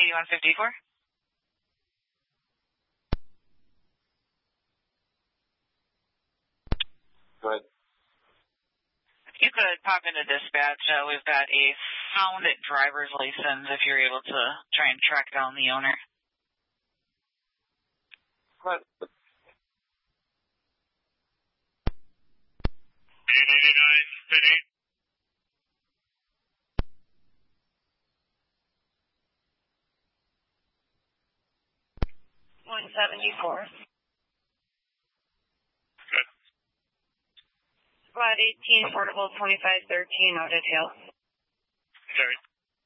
8154. Go ahead. If you could pop into dispatch, we've got a found driver's license if you're able to try and track down the owner. Go ahead. 174. Good. Squad 18, portable 2513, no detail. Sorry.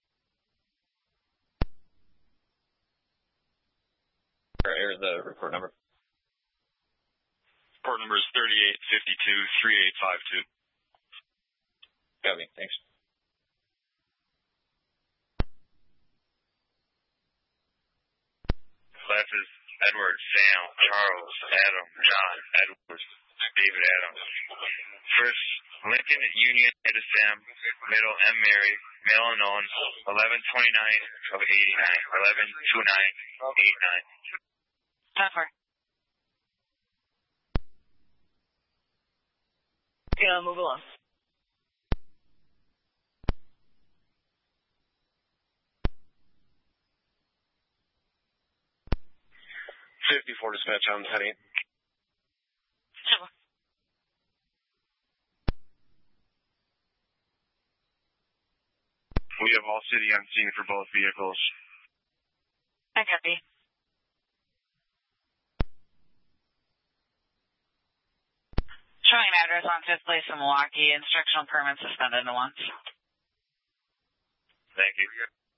Or the report number. Report number is 3852-3852. Copy. Thanks. Left is Edward, Sam, Charles, Adam, John, Edward, David Adams. First, Lincoln, Union, Sam, middle, M. Mary, male unknown, 1129 of 89, 112989. Tougher. Okay, I'll move along. .54 dispatch on heading. Sure. We have all city on scene for both vehicles. I copy. Showing address on 5th Place in Milwaukee. Instructional permit suspended once. Thank you.